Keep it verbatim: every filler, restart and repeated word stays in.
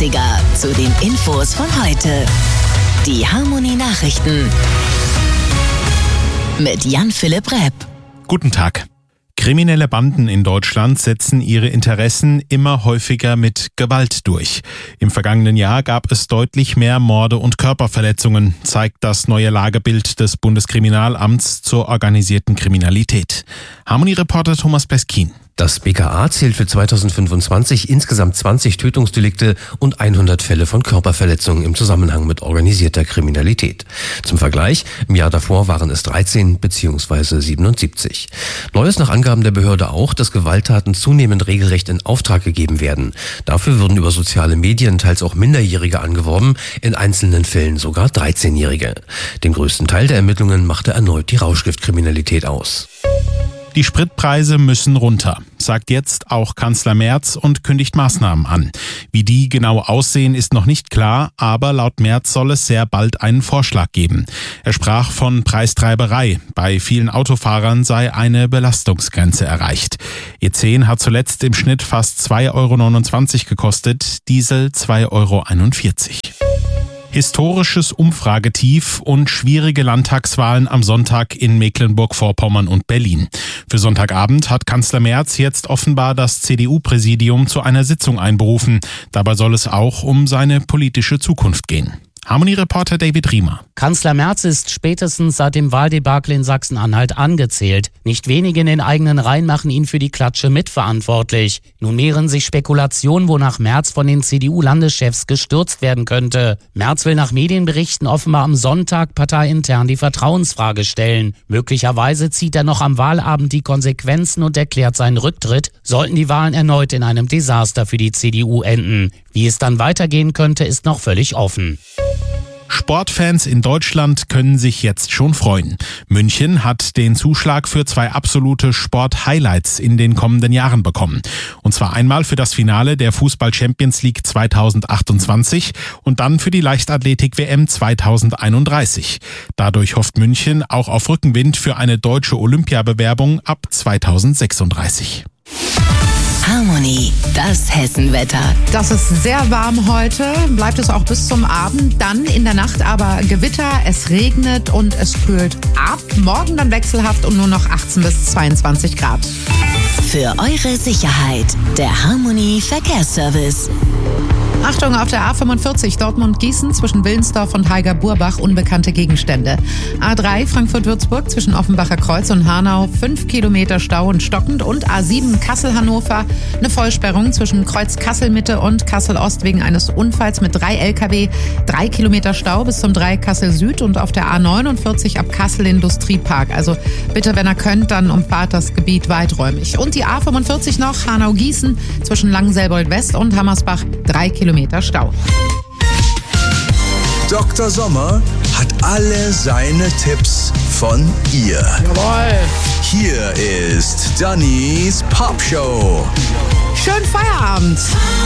dreißiger zu den Infos von heute. Die Harmony Nachrichten mit Jan-Philipp Repp. Guten Tag. Kriminelle Banden in Deutschland setzen ihre Interessen immer häufiger mit Gewalt durch. Im vergangenen Jahr gab es deutlich mehr Morde und Körperverletzungen, zeigt das neue Lagebild des Bundeskriminalamts zur organisierten Kriminalität. Harmony-Reporter Thomas Peskin. Das B K A zählt für zweitausendfünfundzwanzig insgesamt zwanzig Tötungsdelikte und hundert Fälle von Körperverletzungen im Zusammenhang mit organisierter Kriminalität. Zum Vergleich, im Jahr davor waren es dreizehn bzw. siebenundsiebzig. Neu ist nach Angaben der Behörde auch, dass Gewalttaten zunehmend regelrecht in Auftrag gegeben werden. Dafür würden über soziale Medien teils auch Minderjährige angeworben, in einzelnen Fällen sogar dreizehnjährige. Den größten Teil der Ermittlungen machte erneut die Rauschgiftkriminalität aus. Die Spritpreise müssen runter, sagt jetzt auch Kanzler Merz und kündigt Maßnahmen an. Wie die genau aussehen, ist noch nicht klar, aber laut Merz soll es sehr bald einen Vorschlag geben. Er sprach von Preistreiberei. Bei vielen Autofahrern sei eine Belastungsgrenze erreicht. E zehn hat zuletzt im Schnitt fast zwei Euro neunundzwanzig gekostet, Diesel zwei Euro einundvierzig. Historisches Umfragetief und schwierige Landtagswahlen am Sonntag in Mecklenburg-Vorpommern und Berlin. Für Sonntagabend hat Kanzler Merz jetzt offenbar das C D U-Präsidium zu einer Sitzung einberufen. Dabei soll es auch um seine politische Zukunft gehen. Harmony-Reporter David Riemer. Kanzler Merz ist spätestens seit dem Wahldebakel in Sachsen-Anhalt angezählt. Nicht wenige in den eigenen Reihen machen ihn für die Klatsche mitverantwortlich. Nun mehren sich Spekulationen, wonach Merz von den C D U-Landeschefs gestürzt werden könnte. Merz will nach Medienberichten offenbar am Sonntag parteiintern die Vertrauensfrage stellen. Möglicherweise zieht er noch am Wahlabend die Konsequenzen und erklärt seinen Rücktritt, sollten die Wahlen erneut in einem Desaster für die C D U enden. Wie es dann weitergehen könnte, ist noch völlig offen. Sportfans in Deutschland können sich jetzt schon freuen. München hat den Zuschlag für zwei absolute Sport-Highlights in den kommenden Jahren bekommen. Und zwar einmal für das Finale der Fußball-Champions League zweitausendachtundzwanzig und dann für die Leichtathletik-W M zweitausendeinunddreißig. Dadurch hofft München auch auf Rückenwind für eine deutsche Olympiabewerbung ab zweitausendsechsunddreißig. Harmony, das Hessenwetter. Das ist sehr warm heute, bleibt es auch bis zum Abend. Dann in der Nacht aber Gewitter, es regnet und es kühlt ab. Morgen dann wechselhaft und nur noch achtzehn bis zweiundzwanzig Grad. Für eure Sicherheit, der Harmony Verkehrsservice. Achtung, auf der A fünfundvierzig Dortmund-Gießen zwischen Willensdorf und Heiger-Burbach unbekannte Gegenstände. A drei Frankfurt-Würzburg zwischen Offenbacher Kreuz und Hanau fünf Kilometer Stau und stockend und A sieben Kassel-Hannover eine Vollsperrung zwischen Kreuz Kassel-Mitte und Kassel-Ost wegen eines Unfalls mit drei L K W. drei Kilometer Stau bis zum drei Kassel-Süd und auf der A neunundvierzig ab Kassel-Industriepark. Also bitte, wenn ihr könnt, dann umfahrt das Gebiet weiträumig. Und die A fünfundvierzig noch Hanau-Gießen zwischen Langenselbold-West und Hammersbach drei Kilometer Stau. Doktor Sommer hat alle seine Tipps von ihr. Jawohl. Hier ist Dannys Popshow. Schönen Feierabend.